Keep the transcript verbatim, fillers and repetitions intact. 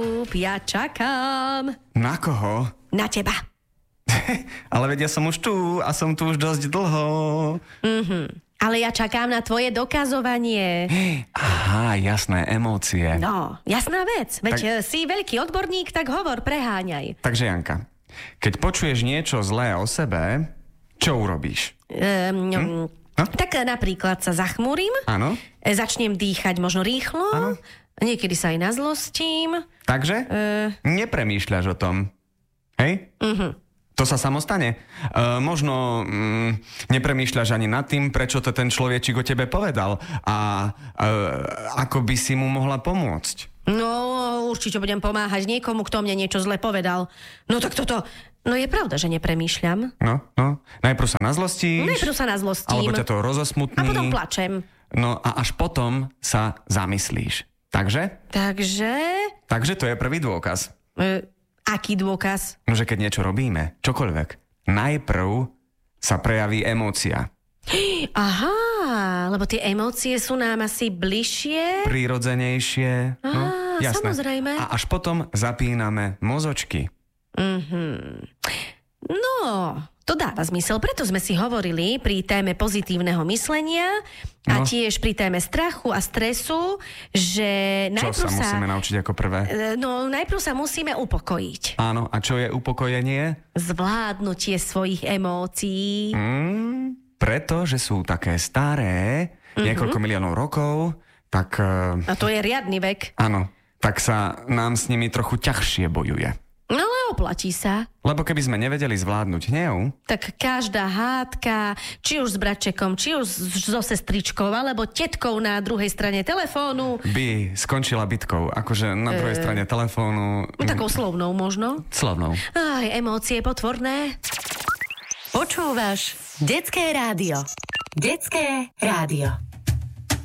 Ja čakám. Na koho? Na teba. Ale vedia, som už tu a som tu už dosť dlho. Mhm. Ale ja čakám na tvoje dokazovanie. Aha, jasné, emócie. No, jasná vec. Veď Tak- tak... si veľký odborník, tak hovor, preháňaj. Takže Janka, keď počuješ niečo zlé o sebe, čo urobíš? Um, hm? no? Tak napríklad sa zachmúrim, Áno? e, začnem dýchať možno rýchlo, Áno. niekedy sa aj nazlostím. Takže? Uh, Nepremýšľaš o tom. Hej? uh-huh. To sa samo stane. Uh, možno mm, nepremýšľaš ani nad tým, prečo to ten človečík o tebe povedal a uh, ako by si mu mohla pomôcť. No, určite budem pomáhať niekomu, kto mne niečo zle povedal. No tak toto... No je pravda, že nepremýšľam. No, no. Najprv sa nazlostíš. Najprv sa nazlostím. Alebo ťa to rozosmutní. A potom plačem. No a až potom sa zamyslíš. Takže? Takže... Takže to je prvý dôkaz. E, aký dôkaz? No, že keď niečo robíme, čokoľvek, najprv sa prejaví emócia. Aha, lebo tie emócie sú nám asi bližšie. Prirodzenejšie. No, Á, jasné. samozrejme. A až potom zapíname mozočky. Mhm. No, to dáva zmysel. Preto sme si hovorili pri téme pozitívneho myslenia a No. tiež pri téme strachu a stresu, že Čo najprv sa musíme naučiť ako prvé? E, No, najprv sa musíme upokojiť. Áno, a čo je upokojenie? Zvládnutie svojich emócií. Mm, preto, že sú také staré, Mhm. niekoľko miliónov rokov, tak uh, A to je riadny vek. áno, tak sa nám s nimi trochu ťažšie bojuje. No ale oplatí sa. Lebo keby sme nevedeli zvládnuť hnev, Tak každá hádka, či už s bratčekom, či už so sestričkou, alebo tetkou na druhej strane telefónu, by skončila bitkou. Akože na druhej E. strane telefónu... no takou slovnou možno. Slovnou. Aj, emócie potvorné. Počúvaš Detské rádio. Detské rádio.